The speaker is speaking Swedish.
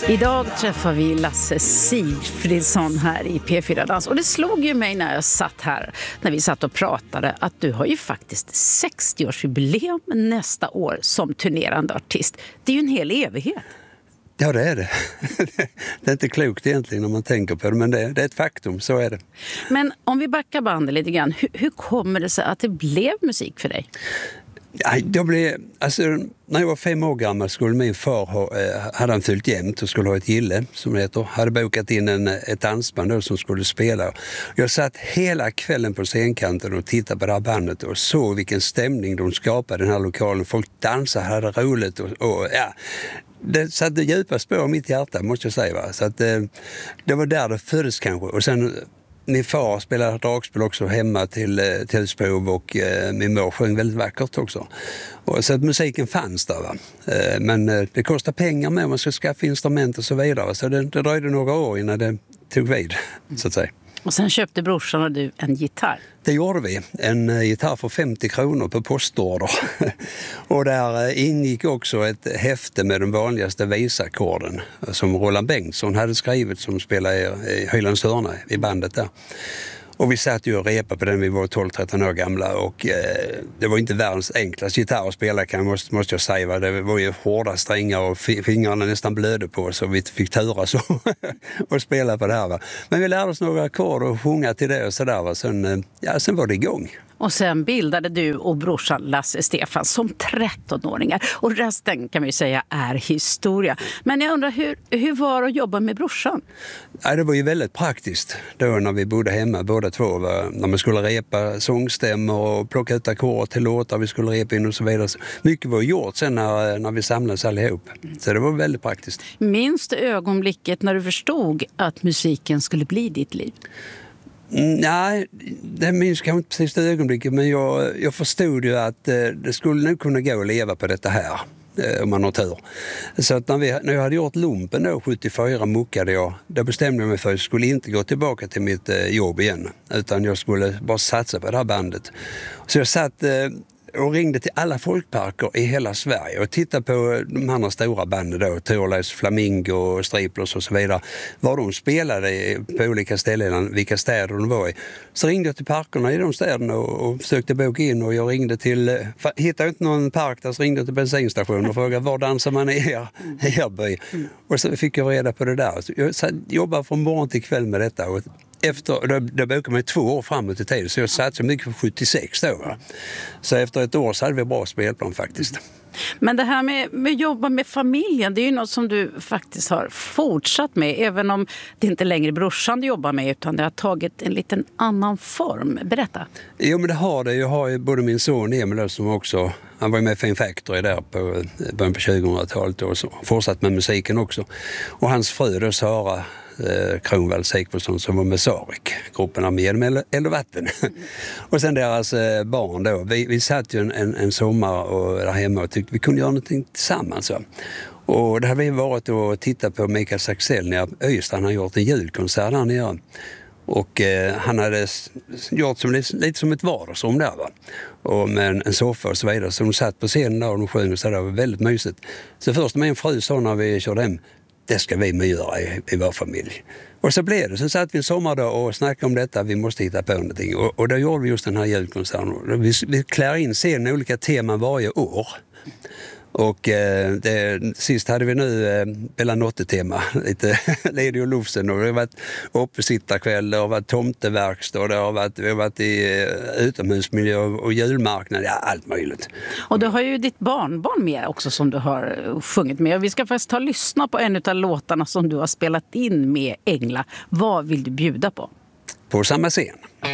Idag träffar vi Lasse Sigfridsson här i P4 Dans. Och det slog ju mig när jag satt här, när vi satt och pratade, att du har ju faktiskt 60-årsjubileum nästa år som turnerande artist. Det är ju en hel evighet. Ja, det är det. Det är inte klokt egentligen när man tänker på det, men det är ett faktum, så är det. Men om vi backar bandet lite grann, hur kommer det sig att det blev musik för dig? När jag var 5 år gammal skulle min far hade han fyllt jämt och skulle ha ett gille, som det heter. Hade bokat in ett dansband då som skulle spela. Jag satt hela kvällen på scenkanten och tittade på det här bandet och såg vilken stämning de skapade i den här lokalen. Folk dansade, hade roligt och det satte djupa spår i mitt hjärta, måste jag säga. Va? Så att, det var där det föddes kanske. Och sen min far spelade dragspel också hemma till husbehov och min mor sjöng väldigt vackert också. Och så att musiken fanns där. Va? Men det kostar pengar med om man ska skaffa instrument och så vidare. Så det dröjde några år innan det tog vid, så att säga. Och sen köpte brorsan och du en gitarr. Det gjorde vi. En gitarr för 50 kronor på postorder. Och där ingick också ett häfte med de vanligaste visackorden som Roland Bengtsson hade skrivit, som spelade i Hylands hörna i bandet där. Och vi satt ju och repade på den, vi var 12-13 år gamla och det var inte världens enklaste gitarr att spela, måste jag säga. Va? Det var ju hårda strängar och fingrarna nästan blödde på, så vi fick turas och spela på det här. Va? Men vi lärde oss några ackord och sjunga till det och sådär. Va? Sen var det igång. Och sen bildade du och brorsan Lasse Stefan som 13-åringar. Och resten kan vi säga är historia. Men jag undrar, hur var det att jobba med brorsan? Ja, det var ju väldigt praktiskt då när vi bodde hemma båda två. När man skulle repa sångstämmor och plocka ut ackord till låtar vi skulle repa in och så vidare. Mycket var gjort sen när vi samlades allihop. Så det var väldigt praktiskt. Minns du ögonblicket när du förstod att musiken skulle bli ditt liv? Nej, det minns kanske inte precis det ögonblicket, men jag förstod ju att det skulle nog kunna gå att leva på detta här, om man har tur. Så att när jag hade gjort lumpen då, 74, muckade jag. Då bestämde jag mig för att jag skulle inte gå tillbaka till mitt jobb igen, utan jag skulle bara satsa på det här bandet. Så jag satt och ringde till alla folkparker i hela Sverige och tittade på de andra stora banden då, Thorleifs, Flamingo, Striplers och så vidare, var de spelade på olika ställen, vilka städer de var i. Så ringde jag till parkerna i de städerna och försökte boka in, och jag ringde till, hittade inte någon park där, så ringde jag till bensinstationen och frågade var dansar man i er by. Och så fick jag reda på det där. Så jag jobbade från morgon till kväll med detta, och det bokade mig 2 år framåt i tid, så jag satt så mycket på 76 då. Va? Så efter ett år så hade vi bra spelplan faktiskt. Men det här med att jobba med familjen, det är ju något som du faktiskt har fortsatt med, även om det inte längre brorsan du jobbar med, utan det har tagit en liten annan form. Berätta. Jo, men det har det. Jag har ju både min son Emil som också, han var ju med i Fame Factory där på början på 2000-talet och så fortsatt med musiken också. Och hans fru då, Sara Kronwall Sigfridsson, som var med Sarek, gruppen av Med eller vatten. Och sen deras barn då. Vi satt ju en sommar och där hemma och tyckte vi kunde göra någonting tillsammans. Så. Och det har vi varit och tittat på Mikael Saxell när Öystein har gjort en julkonsert där nere. Och han hade gjort lite som ett vardagsrum där, va? Och med en soffa och så vidare. Så de satt på scenen där och de sjöng och så där. Det var väldigt mysigt. Så först min fru sa när vi körde hem, det ska vi med göra i vår familj. Och så blev det. Sen satt vi en sommardag och snackade om detta. Vi måste hitta på någonting. Och då gjorde vi just den här julkonserten. Vi klär in scenen i olika teman varje år. Och sist hade vi nu Belanotte-tema, lite Lady och Lufsen, och det har varit uppesittarkväll, det har varit tomteverkstad, vi har varit i utomhusmiljö och julmarknad, ja, allt möjligt. Och du har ju ditt barnbarn med också som du har sjungit med. Och vi ska faktiskt lyssna på en av låtarna som du har spelat in med Engla. Vad vill du bjuda på? På samma scen.